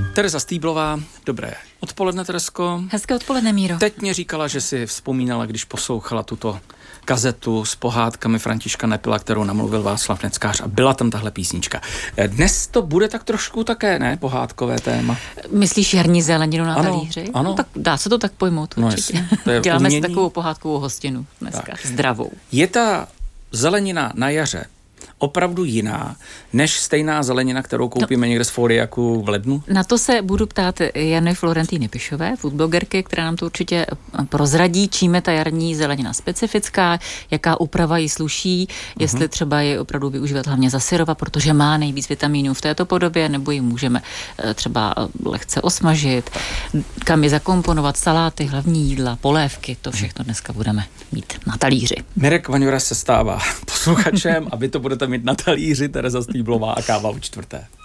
Tereza Stýblová, dobré odpoledne, Teresko. Hezké odpoledne, Míro. Teď mě říkala, že si vzpomínala, když poslouchala tuto kazetu s pohádkami Františka Nepila, kterou namluvil Václav Neckář, a byla tam tahle písnička. Dnes to bude tak trošku také, ne, pohádkové téma. Myslíš jarní zeleninu na talíři? Ano. No, tak dá se to tak pojmout určitě. Jasně, to je děláme umění. si takovou pohádkovou hostinu dneska, tak. Zdravou. Je ta zelenina na jaře opravdu jiná, než stejná zelenina, kterou koupíme někde z foliaku v lednu? Na to se budu ptát Jany Florentýny Pišové, foodblogerky, která nám to určitě prozradí, čím je ta jarní zelenina specifická, jaká úprava jí sluší, jestli třeba je opravdu využívat hlavně za syrova, protože má nejvíc vitamínů v této podobě, nebo ji můžeme třeba lehce osmažit, kam je zakomponovat, saláty, hlavní jídla, polévky, to všechno dneska budeme mít na talíři. Mirek Vaňura se stává posluchačem a vy to budete mít na talíři. Tereza Stýblová a káva u čtvrté.